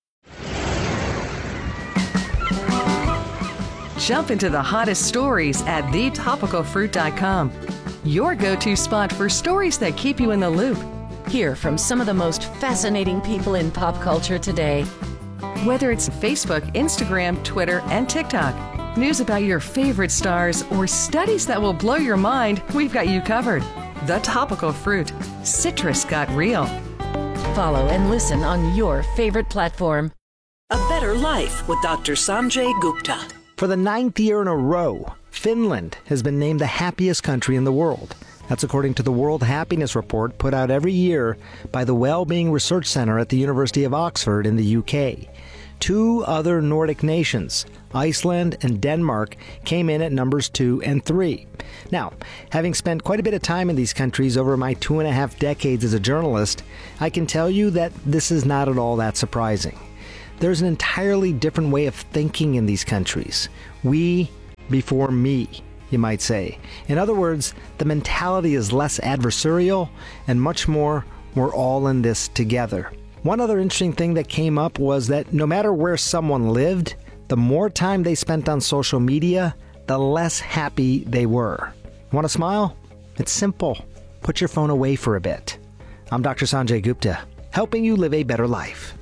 Jump into the hottest stories at the topical fruit dot com. Your go-to spot for stories that keep you in the loop. Hear from some of the most fascinating people in pop culture today. Whether it's Facebook, Instagram, Twitter, and TikTok, news about your favorite stars, or studies that will blow your mind, we've got you covered. The Topical Fruit. Citrus got real. Follow and listen on your favorite platform. A Better Life with Doctor Sanjay Gupta. For the ninth year in a row, Finland has been named the happiest country in the world. That's according to the World Happiness Report put out every year by the Wellbeing Research Center at the University of Oxford in the U K. Two other Nordic nations, Iceland and Denmark, came in at numbers two and three. Now, having spent quite a bit of time in these countries over my two and a half decades as a journalist, I can tell you that this is not at all that surprising. There's an entirely different way of thinking in these countries. We before me, you might say. In other words, the mentality is less adversarial and much more, we're all in this together. One other interesting thing that came up was that no matter where someone lived, the more time they spent on social media, the less happy they were. Want to smile? It's simple. Put your phone away for a bit. I'm Doctor Sanjay Gupta, helping you live a better life.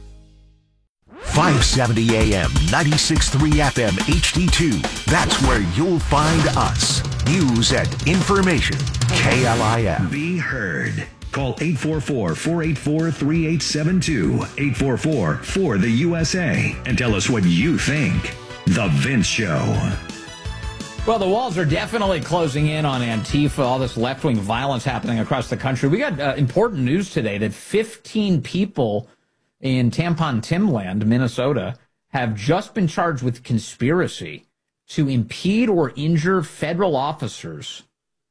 five seventy A M, ninety-six point three F M H D two. That's where you'll find us. News and information. K L I F. Be heard. Call eight four four, four eight four, three eight seven two, eight four four, four the U S A, and tell us what you think. The Vince Show. Well, the walls are definitely closing in on Antifa, all this left-wing violence happening across the country. We got uh, important news today that fifteen people in Tampon Timland, Minnesota, have just been charged with conspiracy to impede or injure federal officers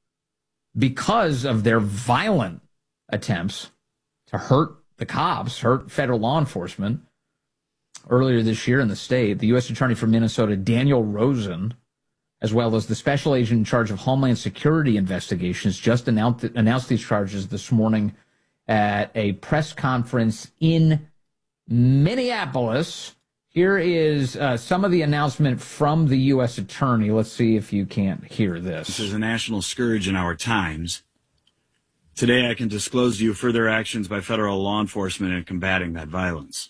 because of their violent attempts to hurt the cops, hurt federal law enforcement. Earlier this year in the state, the U S Attorney for Minnesota, Daniel Rosen, as well as the special agent in charge of Homeland Security investigations, just announced, announced these charges this morning at a press conference in Minneapolis. Here is uh, some of the announcement from the U S Attorney. Let's see if you can't hear this. This is a national scourge in our times. Today, I can disclose to you further actions by federal law enforcement in combating that violence.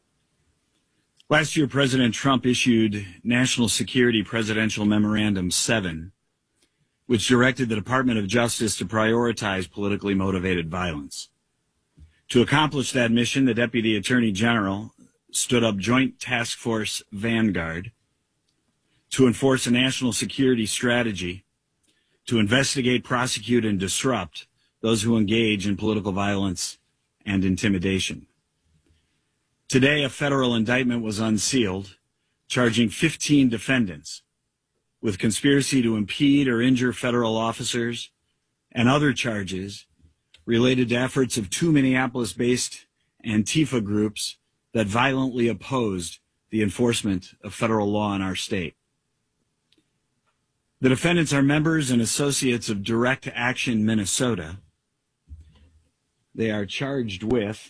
Last year, President Trump issued National Security Presidential Memorandum seven, which directed the Department of Justice to prioritize politically motivated violence. To accomplish that mission, the Deputy Attorney General stood up Joint Task Force Vanguard to enforce a national security strategy to investigate, prosecute, and disrupt those who engage in political violence and intimidation. Today, a federal indictment was unsealed, charging fifteen defendants with conspiracy to impede or injure federal officers and other charges related to efforts of two Minneapolis-based Antifa groups that violently opposed the enforcement of federal law in our state. The defendants are members and associates of Direct Action Minnesota. They are charged with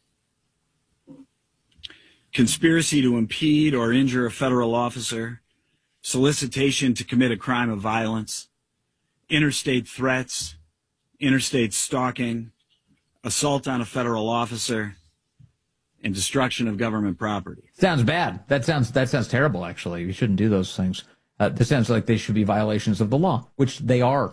conspiracy to impede or injure a federal officer, solicitation to commit a crime of violence, interstate threats, interstate stalking, assault on a federal officer, and destruction of government property. Sounds bad. That sounds that sounds terrible, actually. You shouldn't do those things. Uh, this sounds like they should be violations of the law, which they are.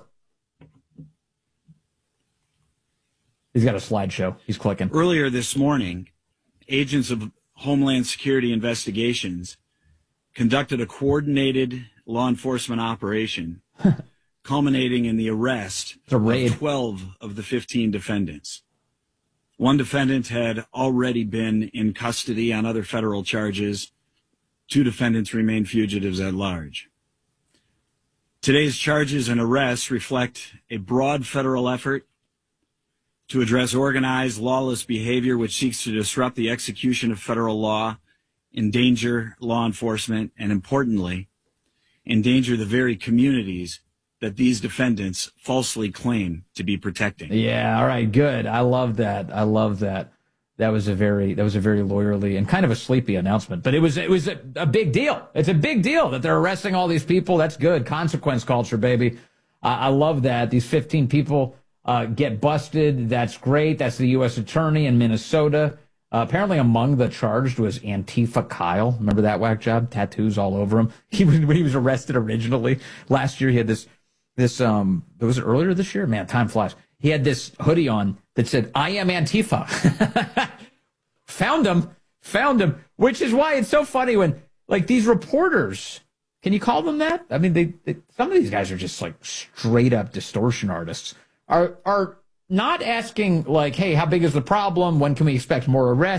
He's got a slideshow. He's clicking. Earlier this morning, agents of Homeland Security Investigations conducted a coordinated law enforcement operation culminating in the arrest of twelve of the fifteen defendants. One defendant had already been in custody on other federal charges. Two defendants remain fugitives at large. Today's charges and arrests reflect a broad federal effort to address organized, lawless behavior which seeks to disrupt the execution of federal law, endanger law enforcement, and importantly, endanger the very communities that these defendants falsely claim to be protecting. Yeah, all right, good. I love that. I love that. That was a very that was a very lawyerly and kind of a sleepy announcement, but it was it was a, a big deal. It's a big deal that they're arresting all these people. That's good. Consequence culture, baby. Uh, I love that. These fifteen people uh, get busted. That's great. That's the U S Attorney in Minnesota. Uh, apparently, among the charged was Antifa Kyle. Remember that whack job? Tattoos all over him. He was, when he was arrested originally last year, he had this this um. Was it earlier this year? Man, time flies. He had this hoodie on that said, "I am Antifa." Found him, found him, which is why it's so funny when, like, these reporters, can you call them that? I mean, they, they some of these guys are just, like, straight up distortion artists, are are not asking, like, hey, how big is the problem? When can we expect more arrests?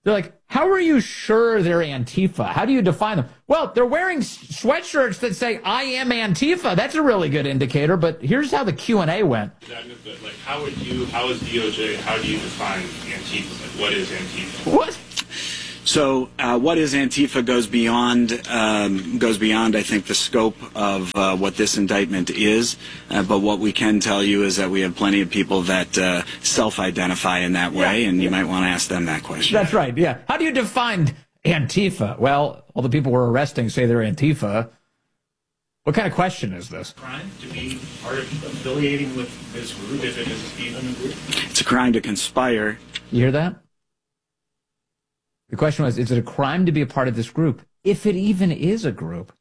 They're like, how are you sure they're Antifa? How do you define them? Well, they're wearing sweatshirts that say, I am Antifa. That's a really good indicator, but here's how the Q and A went. Like, how would you, how is D O J, how do you define Antifa? Like, what is Antifa? What? So uh, what is Antifa goes beyond, um, goes beyond, I think, the scope of uh, what this indictment is. Uh, but what we can tell you is that we have plenty of people that uh, self-identify in that way, yeah, and you yeah. might want to ask them that question. That's right, yeah. How do you define Antifa? Well, all the people we're arresting say they're Antifa. What kind of question is this? Crime to be part of affiliating with this group, if it is even a group? It's a crime to conspire. You hear that? The question was, is it a crime to be a part of this group, if it even is a group?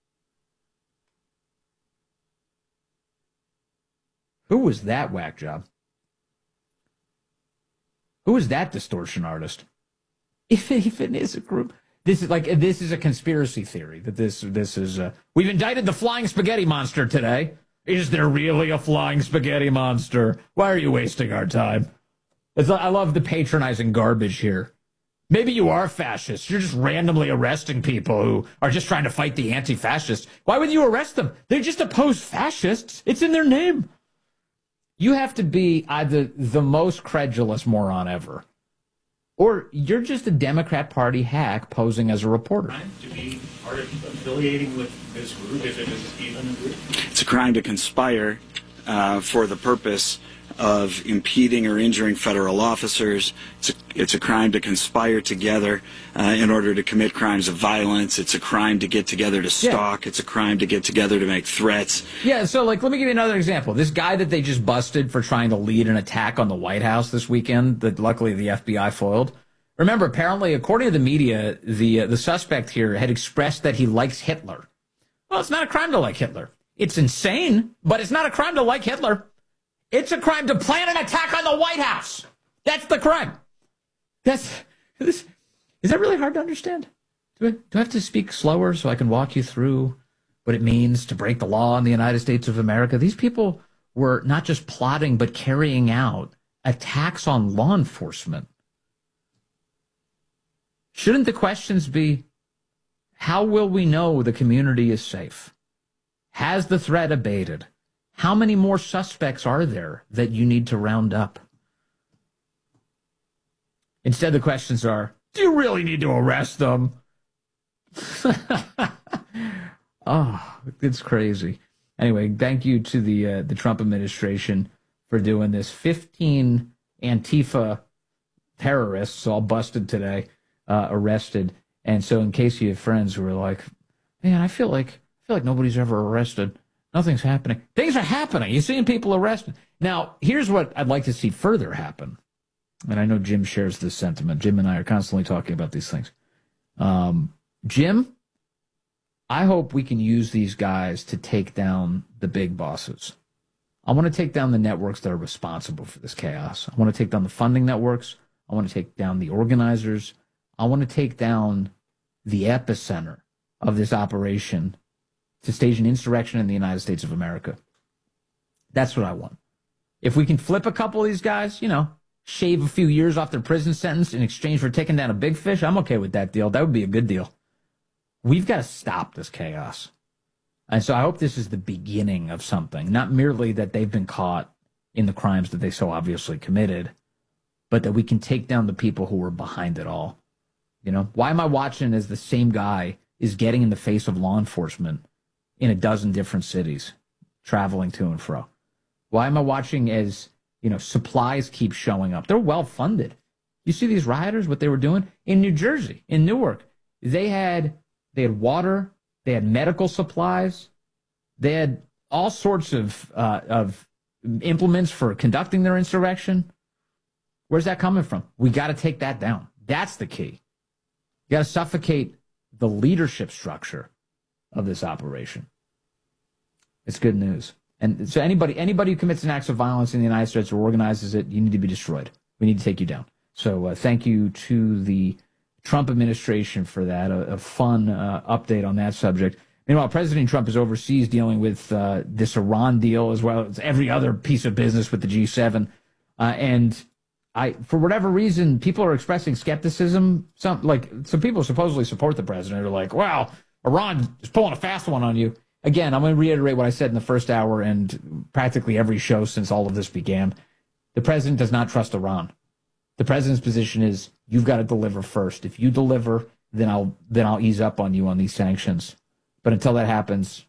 Who was that whack job? Who was that distortion artist? If it even is a group. This is like, this is a conspiracy theory that this, this is, uh, we've indicted the flying spaghetti monster today. Is there really a flying spaghetti monster? Why are you wasting our time? It's, I love the patronizing garbage here. Maybe you are fascists. You're just randomly arresting people who are just trying to fight the anti-fascists. Why would you arrest them? They just oppose fascists. It's in their name. You have to be either the most credulous moron ever, or you're just a Democrat Party hack posing as a reporter. To be part of affiliating with this group, if it is even a group? It's a crime to conspire uh, for the purpose of impeding or injuring federal officers. It's a, it's a crime to conspire together uh, in order to commit crimes of violence. It's a crime to get together to stalk. Yeah. It's a crime to get together to make threats. Yeah, so like, let me give you another example. This guy that they just busted for trying to lead an attack on the White House this weekend that luckily the F B I foiled. Remember, apparently, according to the media, the uh, the suspect here had expressed that he likes Hitler. Well, it's not a crime to like Hitler. It's insane, but it's not a crime to like Hitler. It's a crime to plan an attack on the White House. That's the crime. That's this, is that really hard to understand? Do I, do I have to speak slower so I can walk you through what it means to break the law in the United States of America? These people were not just plotting, but carrying out attacks on law enforcement. Shouldn't the questions be, how will we know the community is safe? Has the threat abated? How many more suspects are there that you need to round up? Instead, the questions are, do you really need to arrest them? Oh, it's crazy. Anyway, thank you to the uh, the Trump administration for doing this. fifteen Antifa terrorists all busted today, uh, arrested. And so in case you have friends who are like, man, I feel like I feel like nobody's ever arrested. Nothing's happening. Things are happening. You're seeing people arrested. Now, here's what I'd like to see further happen. And I know Jim shares this sentiment. Jim and I are constantly talking about these things. Um, Jim, I hope we can use these guys to take down the big bosses. I want to take down the networks that are responsible for this chaos. I want to take down the funding networks. I want to take down the organizers. I want to take down the epicenter of this operation to stage an insurrection in the United States of America. That's what I want. If we can flip a couple of these guys, you know, shave a few years off their prison sentence in exchange for taking down a big fish, I'm okay with that deal. That would be a good deal. We've got to stop this chaos. And so I hope this is the beginning of something, not merely that they've been caught in the crimes that they so obviously committed, but that we can take down the people who were behind it all. You know, why am I watching as the same guy is getting in the face of law enforcement in a dozen different cities, traveling to and fro? Why am I watching as, you know, supplies keep showing up? They're well funded. You see these rioters, what they were doing in New Jersey, in Newark. They had they had water, they had medical supplies, they had all sorts of uh, of implements for conducting their insurrection. Where's that coming from? We got to take that down. That's the key. You got to suffocate the leadership structure of this operation. It's good news. And so anybody anybody who commits an act of violence in the United States or organizes it, you need to be destroyed. We need to take you down. So uh, thank you to the Trump administration for that. A, a fun uh, update on that subject. Meanwhile, President Trump is overseas dealing with uh, this Iran deal as well as every other piece of business with the G seven. Uh, and I, for whatever reason, people are expressing skepticism. Some like some people supposedly support the president are like, "Wow, Iran is pulling a fast one on you." Again, I'm going to reiterate what I said in the first hour and practically every show since all of this began. The president does not trust Iran. The president's position is you've got to deliver first. If you deliver, then I'll then I'll ease up on you on these sanctions. But until that happens,